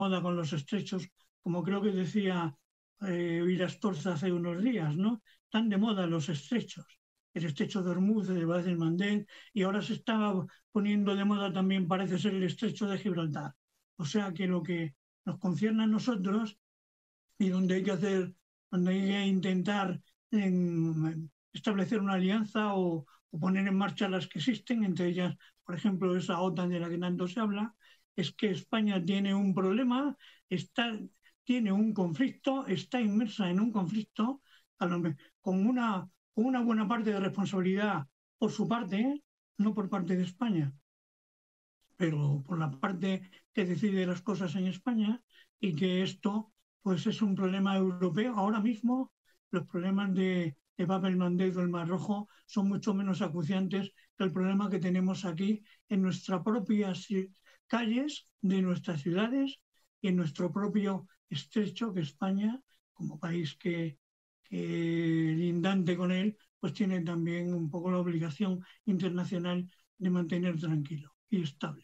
moda con los estrechos, como creo que decía Virastorza hace unos días, ¿no? Están de moda los estrechos. El estrecho de Hormuz, de Bab el Mandeb, y ahora se está poniendo de moda también, parece ser, el estrecho de Gibraltar. O sea que lo que nos concierne a nosotros y donde hay que hacer, donde hay que intentar establecer una alianza o poner en marcha las que existen, entre ellas, por ejemplo, esa OTAN de la que tanto se habla, es que España tiene un problema, tiene un conflicto, está inmersa en un conflicto con una buena parte de responsabilidad por su parte, ¿eh? No por parte de España, pero por la parte que decide las cosas en España, y que esto pues es un problema europeo. Ahora mismo los problemas de Bab el-Mandeb o el Mar Rojo son mucho menos acuciantes que el problema que tenemos aquí en nuestras propias calles de nuestras ciudades y en nuestro propio estrecho, que España, como país que lindante con él, pues tiene también un poco la obligación internacional de mantener tranquilo y estable.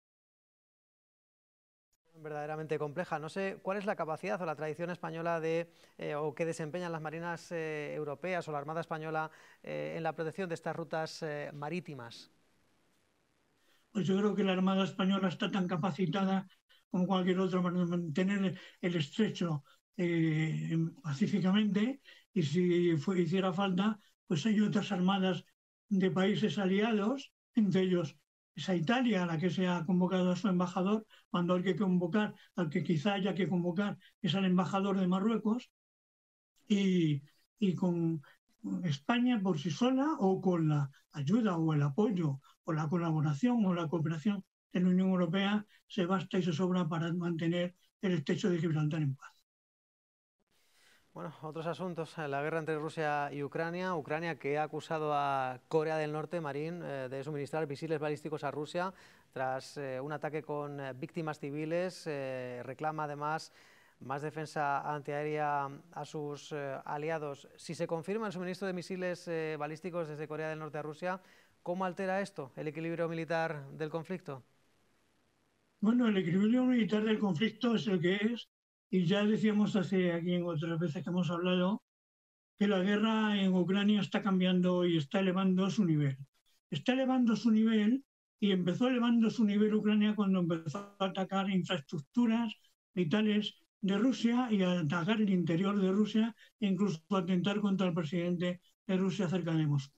Verdaderamente compleja. No sé cuál es la capacidad o la tradición española o que desempeñan las marinas europeas o la Armada Española en la protección de estas rutas marítimas. Pues yo creo que la Armada Española está tan capacitada como cualquier otra para mantener el estrecho pacíficamente, y si hiciera falta, pues hay otras armadas de países aliados, entre ellos esa Italia, a la que se ha convocado a su embajador, cuando hay que convocar, al que quizá haya que convocar, es al embajador de Marruecos, y, y con España por sí sola, o con la ayuda o el apoyo o la colaboración o la cooperación de la Unión Europea, se basta y se sobra para mantener el estrecho de Gibraltar en paz. Bueno, otros asuntos, la guerra entre Rusia y Ucrania. Ucrania que ha acusado a Corea del Norte, Marín, de suministrar misiles balísticos a Rusia tras un ataque con víctimas civiles. Reclama además más defensa antiaérea a sus aliados. Si se confirma el suministro de misiles balísticos desde Corea del Norte a Rusia, ¿cómo altera esto el equilibrio militar del conflicto? Bueno, el equilibrio militar del conflicto es el que es, y ya decíamos hace aquí en otras veces que hemos hablado que la guerra en Ucrania está cambiando y está elevando su nivel. Está elevando su nivel, y empezó elevando su nivel Ucrania cuando empezó a atacar infraestructuras vitales de Rusia y a atacar el interior de Rusia, e incluso a atentar contra el presidente de Rusia cerca de Moscú.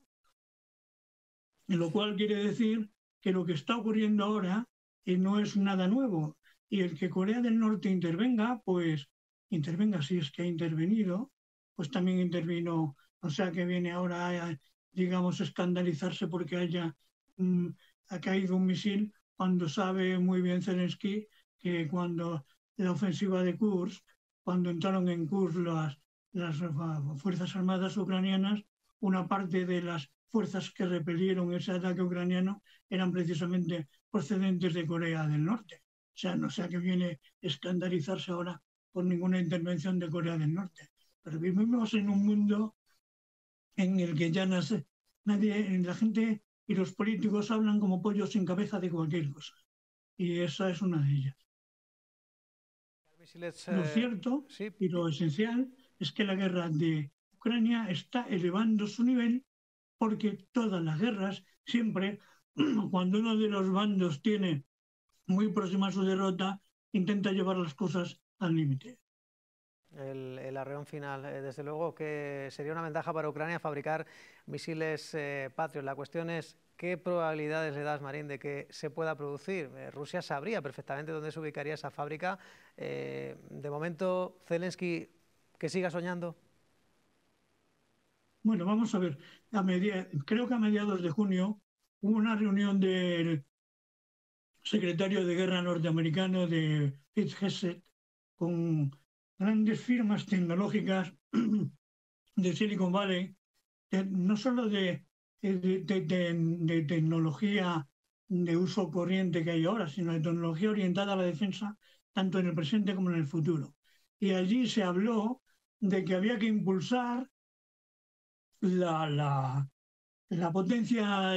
Lo cual quiere decir que lo que está ocurriendo ahora no es nada nuevo, y el que Corea del Norte intervenga, pues intervenga, si es que ha intervenido, pues también intervino, o sea que viene ahora a, digamos, escandalizarse porque ha caído un misil, cuando sabe muy bien Zelensky que cuando la ofensiva de Kursk, cuando entraron en Kursk las Fuerzas Armadas ucranianas, una parte de las fuerzas que repelieron ese ataque ucraniano eran precisamente procedentes de Corea del Norte. O sea, no sea que viene a escandalizarse ahora por ninguna intervención de Corea del Norte. Pero vivimos en un mundo en el que ya nadie, la gente y los políticos hablan como pollos sin cabeza de cualquier cosa. Y esa es una de ellas. Misiles, Lo cierto sí. y lo esencial es que la guerra de Ucrania está elevando su nivel, porque todas las guerras, siempre, cuando uno de los bandos tiene muy próxima a su derrota, intenta llevar las cosas al límite. El arreón final, desde luego que sería una ventaja para Ucrania fabricar misiles Patriot. La cuestión es qué probabilidades le das, Marín, de que se pueda producir. Rusia sabría perfectamente dónde se ubicaría esa fábrica. De momento, Zelensky, que siga soñando. Bueno, vamos a ver. Creo que a mediados de junio hubo una reunión del secretario de Guerra norteamericano, de Pete Hegseth, con grandes firmas tecnológicas de Silicon Valley, no solo de tecnología de uso corriente que hay ahora, sino de tecnología orientada a la defensa, tanto en el presente como en el futuro. Y allí se habló de que había que impulsar la potencia